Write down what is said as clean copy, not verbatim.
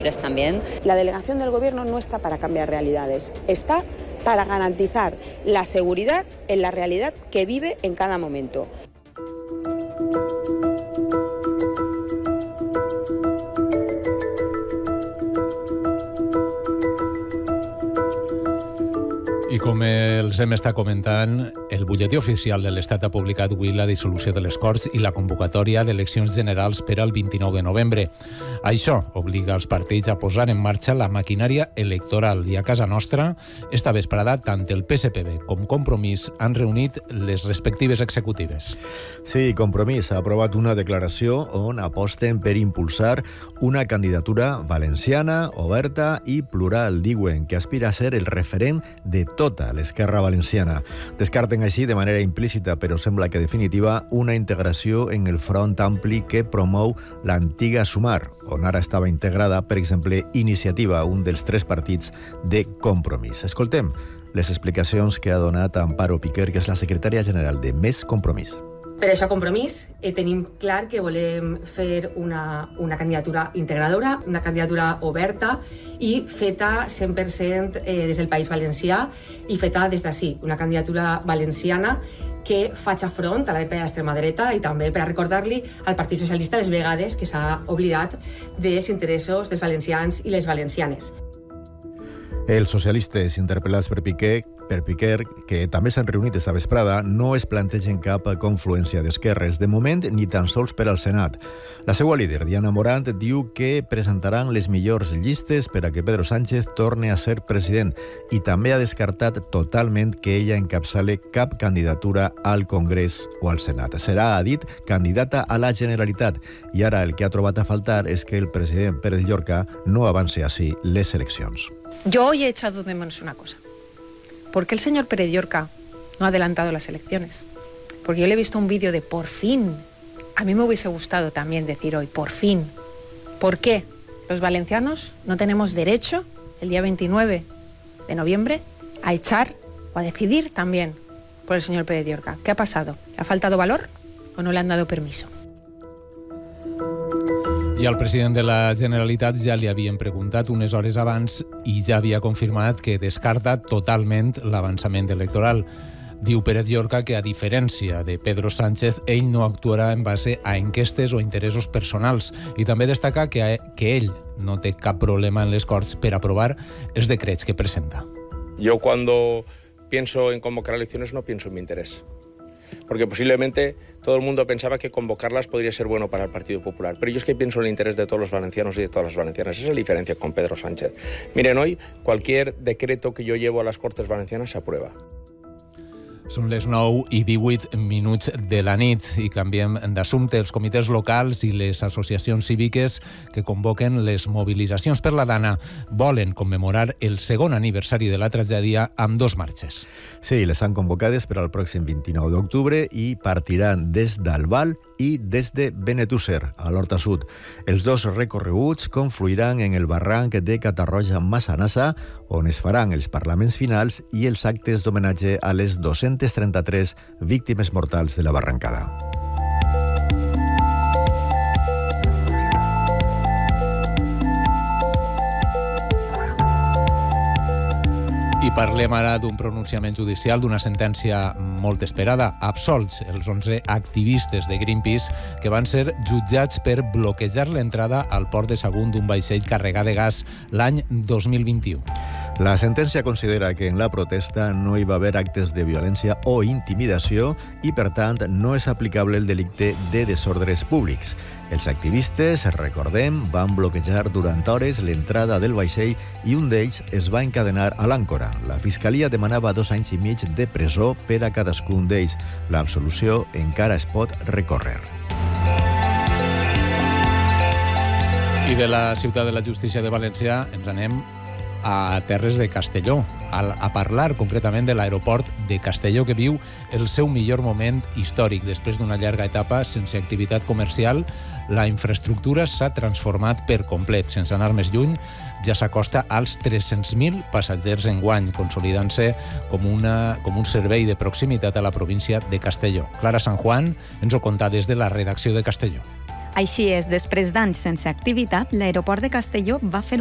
También. La delegación del Gobierno no está para cambiar realidades, está para garantizar la seguridad en la realidad que vive en cada momento. I com els hem estat comentant, el butlletí oficial de l'Estat ha publicat avui la dissolució de les Corts i la convocatòria d'eleccions generals per al 29 de novembre. Això obliga els partits a posar en marxa la maquinària electoral i a casa nostra, esta vesprada, tant el PSPB com Compromís han reunit les respectives executives. Sí, Compromís ha aprovat una declaració on aposten per impulsar una candidatura valenciana, oberta i plural, diuen, que aspira a ser el referent de tota l'esquerra valenciana. Descarten així de manera implícita, però sembla que definitiva, una integració en el front ampli que promou l'antiga Sumar, on ara estava integrada, per exemple, Iniciativa, un dels 3 partits de Compromís. Escoltem les explicacions que ha donat Amparo Piquer, que és la secretària general de Més Compromís. Per això, Compromís, tenim clar que volem fer una candidatura integradora, una candidatura oberta i feta 100% des del País Valencià i feta des d'ací, una candidatura valenciana que faci front a la dreta i a l'extrema dreta i també per a recordar-li al Partit Socialista les vegades que s'ha oblidat dels interessos dels valencians i les valencianes. Els socialistes interpel·lats per Piquer, que també s'han reunit esta vesprada, no es plantegen cap confluència d'esquerres, de moment ni tan sols per al Senat. La seva líder, Diana Morant, diu que presentaran les millors llistes per a que Pedro Sánchez torni a ser president i també ha descartat totalment que ella encapçale cap candidatura al Congrés o al Senat. Serà, ha dit, candidata a la Generalitat i ara el que ha trobat a faltar és que el president Pérez Llorca no avance així les eleccions. Yo hoy he echado de menos una cosa. ¿Por qué el señor Pérez Llorca no ha adelantado las elecciones? Porque yo le he visto un vídeo de por fin. A mí me hubiese gustado también decir hoy, por fin. ¿Por qué? Los valencianos no tenemos derecho, el día 29 de noviembre, a echar o a decidir también por el señor Pérez Llorca. ¿Qué ha pasado? ¿Le ha faltado valor o no le han dado permiso? I al president de la Generalitat ja li havien preguntat unes hores abans i ja havia confirmat que descarta totalment l'avançament electoral. Diu Pérez Llorca que, a diferència de Pedro Sánchez, ell no actuarà en base a enquestes o interessos personals i també destaca que ell no té cap problema en les Corts per aprovar els decrets que presenta. Yo cuando pienso en convocar elecciones no pienso en mi interés. Porque posiblemente todo el mundo pensaba que convocarlas podría ser bueno para el Partido Popular. Pero yo es que pienso en el interés de todos los valencianos y de todas las valencianas. Esa es la diferencia con Pedro Sánchez. Miren, hoy cualquier decreto que yo llevo a las Cortes Valencianas se aprueba. Són les 9:18 de la nit i canviem d'assumpte. Els comitès locals i les associacions cíviques que convoquen les mobilitzacions per la Dana volen commemorar el segon aniversari de la tragèdia amb 2 marxes. Sí, les han convocades per al pròxim 29 d'octubre i partiran des d'Albal i des de Benetússer, a l'Horta Sud. Els 2 recorreguts confluiran en el barranc de Catarroja-Massanassa, on es faran els parlaments finals i els actes d'homenatge a les 233 víctimes mortals de la barrancada. I parlem ara d'un pronunciament judicial, d'una sentència molt esperada. Absolts els 11 activistes de Greenpeace que van ser jutjats per bloquejar l'entrada al port de Sagunt d'un vaixell carregat de gas l'any 2021. La sentència considera que en la protesta no hi va haver actes de violència o intimidació i, per tant, no és aplicable el delicte de desordres públics. Els activistes, recordem, van bloquejar durant hores l'entrada del vaixell i un d'ells es va encadenar a l'àncora. La Fiscalia demanava 2 anys i mig de presó per a cadascun d'ells. L'absolució encara es pot recórrer. I de la ciutat de la justícia de València ens anem a terres de Castelló, a parlar concretament de l'aeroport de Castelló, que viu el seu millor moment històric. Després d'una llarga etapa sense activitat comercial, la infraestructura s'ha transformat per complet. Sense anar més lluny, ja s'acosta als 300.000 passatgers enguany, consolidant-se com un servei de proximitat a la província de Castelló. Clara San Juan ens ho conta des de la redacció de Castelló. Així és, després d'anys sense activitat, l'aeroport de Castelló va fer